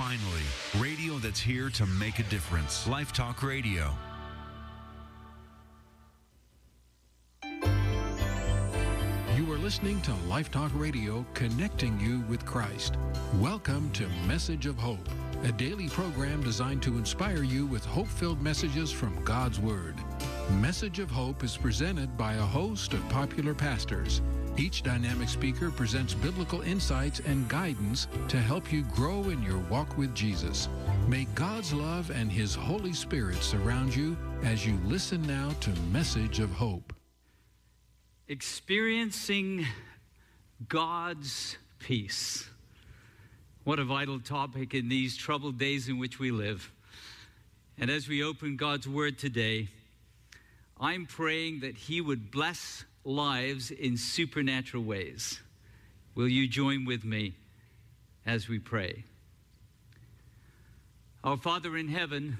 Finally, radio that's here to make a difference. Life Talk Radio. You are listening to Life Talk Radio, connecting you with Christ. Welcome to Message of Hope, a daily program designed to inspire you with hope-filled messages from God's Word. Message of Hope is presented by a host of popular pastors. Each dynamic speaker presents biblical insights and guidance to help you grow in your walk with Jesus. May God's love and His Holy Spirit surround you as you listen now to Message of Hope. Experiencing God's peace. What a vital topic in these troubled days in which we live. And as we open God's Word today, I'm praying that He would bless lives in supernatural ways. Will you join with me as we pray? Our Father in heaven,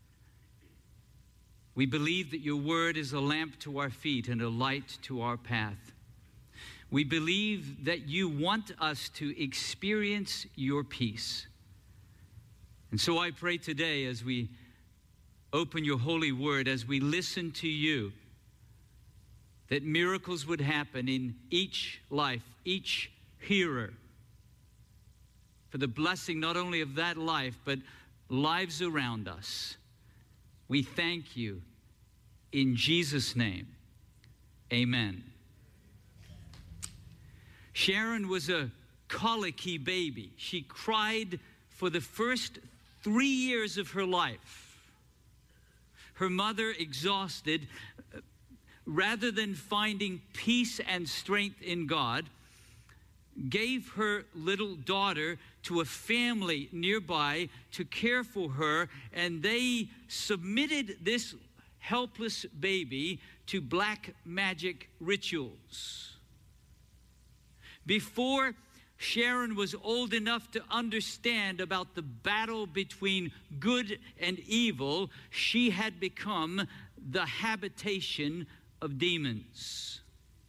we believe that your word is a lamp to our feet and a light to our path. We believe that you want us to experience your peace. And so I pray today as we open your holy word, as we listen to you, that miracles would happen in each life, each hearer, for the blessing not only of that life, but lives around us. We thank you in Jesus' name. Amen. Sharon was a colicky baby. She cried for the first 3 years of her life. Her mother, exhausted, rather than finding peace and strength in God, gave her little daughter to a family nearby to care for her, and they submitted this helpless baby to black magic rituals. Before Sharon was old enough to understand about the battle between good and evil, she had become the habitation of demons.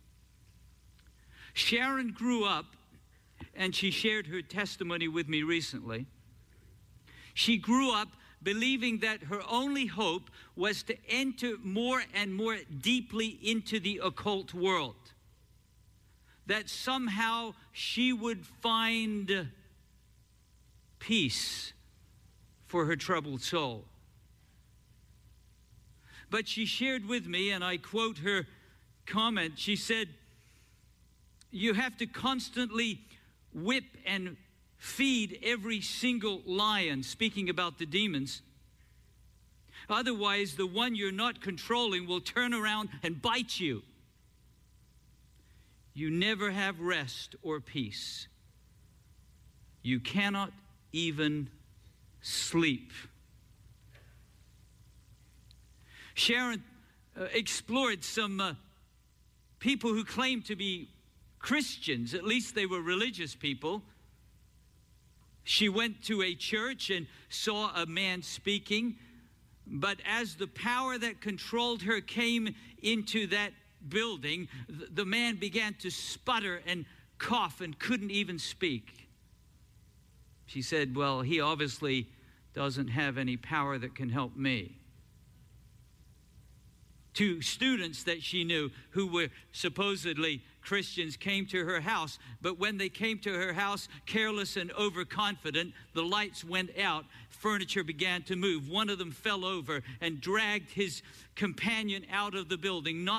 Sharon grew up, and she shared her testimony with me recently. She grew up believing that her only hope was to enter more and more deeply into the occult world, that somehow she would find peace for her troubled soul. But she shared with me, and I quote her comment, she said, "You have to constantly whip and feed every single lion," speaking about the demons. "Otherwise, the one you're not controlling will turn around and bite you. You never have rest or peace. You cannot even sleep." Sharon explored some people who claimed to be Christians. At least they were religious people. She went to a church and saw a man speaking, but as the power that controlled her came into that building, the man began to sputter and cough and couldn't even speak. She said, "Well, he obviously doesn't have any power that can help me." Two students that she knew who were supposedly Christians came to her house, but when they came to her house, careless and overconfident, the lights went out, furniture began to move. One of them fell over and dragged his companion out of the building, not